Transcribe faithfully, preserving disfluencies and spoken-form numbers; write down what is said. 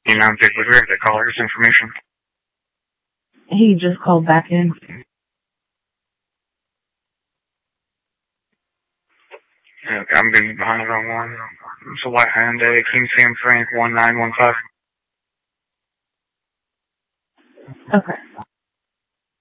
You know, did we have to call this information? He just called back in. Yeah, I'm getting behind it on one. It's a white Hyundai, King Sam Frank one nine one five. Okay.